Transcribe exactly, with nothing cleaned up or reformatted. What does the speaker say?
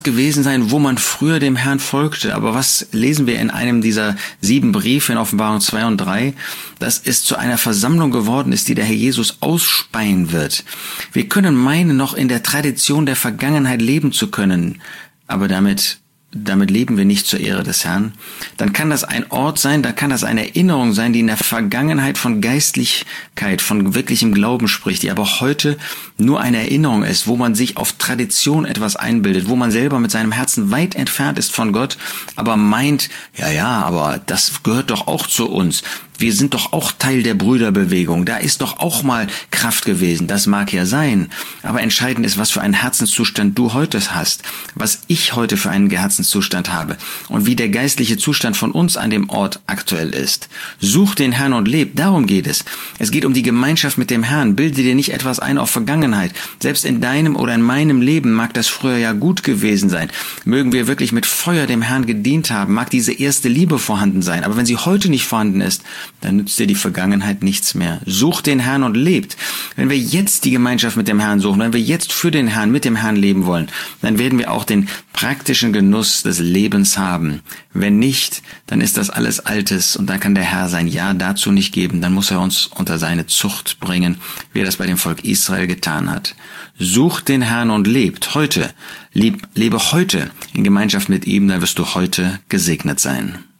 gewesen sein, wo man früher dem Herrn folgte. Aber was lesen wir in einem dieser sieben Briefe in Offenbarung zwei und drei? Dass es zu einer Versammlung geworden ist, die der Herr Jesus ausspeien wird. Wir können meinen, noch in der Tradition der Vergangenheit leben zu können, aber damit damit leben wir nicht zur Ehre des Herrn. Dann kann das ein Ort sein, dann kann das eine Erinnerung sein, die in der Vergangenheit von Geistlichkeit, von wirklichem Glauben spricht, die aber heute nur eine Erinnerung ist, wo man sich auf Tradition etwas einbildet, wo man selber mit seinem Herzen weit entfernt ist von Gott, aber meint, ja, ja, aber das gehört doch auch zu uns. Wir sind doch auch Teil der Brüderbewegung. Da ist doch auch mal Kraft gewesen. Das mag ja sein. Aber entscheidend ist, was für einen Herzenszustand du heute hast. Was ich heute für einen Herzenszustand habe. Und wie der geistliche Zustand von uns an dem Ort aktuell ist. Such den Herrn und leb. Darum geht es. Es geht um die Gemeinschaft mit dem Herrn. Bilde dir nicht etwas ein auf Vergangenheit. Selbst in deinem oder in meinem Leben mag das früher ja gut gewesen sein. Mögen wir wirklich mit Feuer dem Herrn gedient haben. Mag diese erste Liebe vorhanden sein. Aber wenn sie heute nicht vorhanden ist, dann nützt dir die Vergangenheit nichts mehr. Such den Herrn und lebt. Wenn wir jetzt die Gemeinschaft mit dem Herrn suchen, wenn wir jetzt für den Herrn, mit dem Herrn leben wollen, dann werden wir auch den praktischen Genuss des Lebens haben. Wenn nicht, dann ist das alles Altes und dann kann der Herr sein Ja dazu nicht geben. Dann muss er uns unter seine Zucht bringen, wie er das bei dem Volk Israel getan hat. Such den Herrn und lebt heute. Leb, lebe heute in Gemeinschaft mit ihm, dann wirst du heute gesegnet sein.